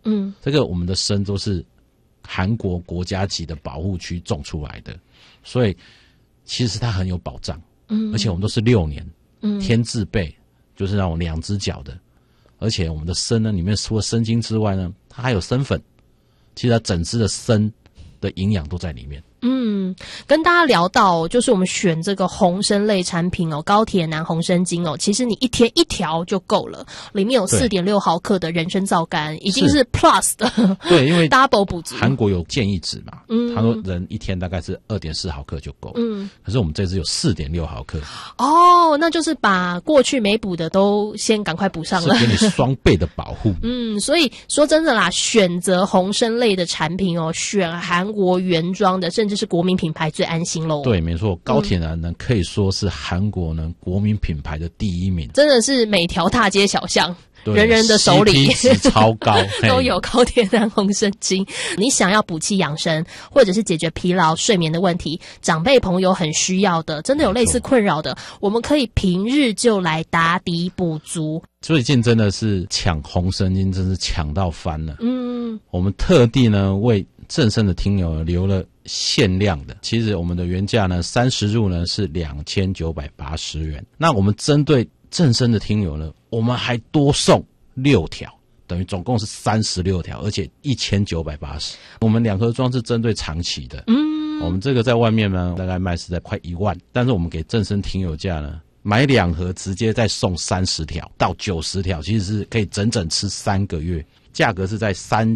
这个我们的参都是韩国国家级的保护区种出来的，所以其实它很有保障。而且我们都是6年，天字辈，就是那种2只脚的。而且我们的参呢，里面除了参精之外呢，它还有参粉，其实它整只的参的营养都在里面。 跟大家聊到就是我们选这个红参类产品哦，高铁南红参精哦，其实你一天1条就够了，里面有 4.6 毫克的人参皂苷，已经是 plus 的， 对，因为 double 补足。韩国有建议值嘛，他说人一天大概是 2.4 毫克就够，可是我们这支有 4.6 毫克。 哦，那就是把过去没补的都先赶快补上了， 是给你双倍的保护。 所以说真的啦，选择红参类的产品哦，选韩国原装的，甚至是国民品牌最安心咯。 对，没错，高铁南呢可以说是韩国呢国民品牌的第1名， 真的是每条大街小巷人人的手里 CP 值超高都有高铁南红参精。你想要补气养生，或者是解决疲劳睡眠的问题，长辈朋友很需要的，真的有类似困扰的，我们可以平日就来打底补足。 最近真的是抢红参精，真是抢到翻了。我们特地呢为正声的听友留了限量的，其实我们的原价呢30入呢是2980元，那我们针对正声的听友呢，我们还多送6条，等于总共是36条，而且1980。我们2盒装是针对长期的，我们这个在外面呢大概卖是在快1万，但是我们给正声听友价呢，买2盒直接再送30条到90条，其实是可以整整吃3个月，价格是在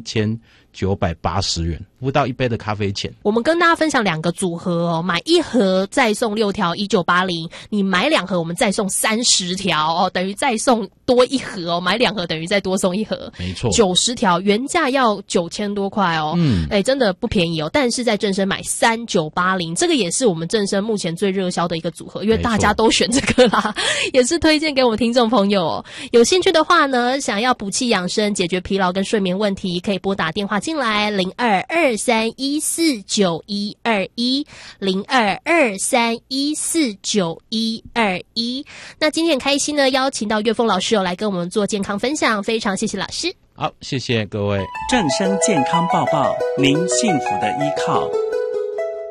3980元，不到1杯的咖啡钱。 我们跟大家分享2个组合哦，买1盒再送6条1980，你买2盒我们再送30条哦，等于再送多1盒哦，买2盒等于再多送1盒， 没错 ，90条原价要9000多块哦，真的不便宜哦。但是在正声买3980，这个也是我们正声目前最热销的一个组合，因为大家都选这个啦，也是推荐给我们听众朋友哦。有兴趣的话呢，想要补气养生、解决疲劳跟睡眠问题，可以拨打电话进来0223149121 0223149121。那今天很开心呢，邀请到岳峰老师来跟我们做健康分享，非常谢谢老师。 好，谢谢各位。 正声健康报报，您幸福的依靠。